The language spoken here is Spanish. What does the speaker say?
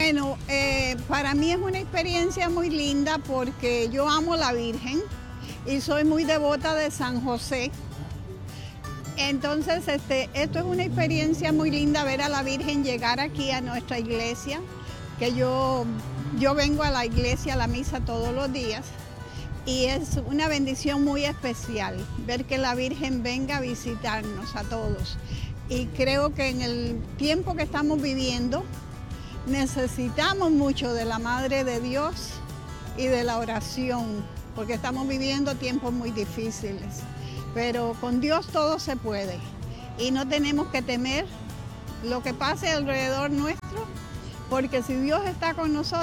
Bueno, para mí es una experiencia muy linda porque yo amo a la Virgen y soy muy devota de San José. Entonces, esto es una experiencia muy linda ver a la Virgen llegar aquí a nuestra iglesia, que yo vengo a la iglesia, a la misa todos los días, y es una bendición muy especial ver que la Virgen venga a visitarnos a todos. Y creo que en el tiempo que estamos viviendo, necesitamos mucho de la Madre de Dios y de la oración, porque estamos viviendo tiempos muy difíciles. Pero con Dios todo se puede y no tenemos que temer lo que pase alrededor nuestro, porque si Dios está con nosotros,